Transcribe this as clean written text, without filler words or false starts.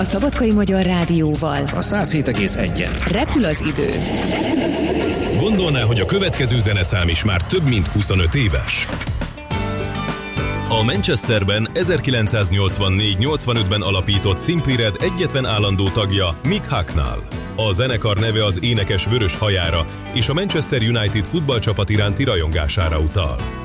a Szabadkai Magyar Rádióval. A 107,1-en. Repül az idő. Gondolná, hogy a következő zeneszám is már több mint 25 éves? A Manchesterben 1984-85-ben alapított Simply Red egyetlen állandó tagja Mick Hucknall. A zenekar neve az énekes vörös hajára és a Manchester United futballcsapat iránti rajongására utal.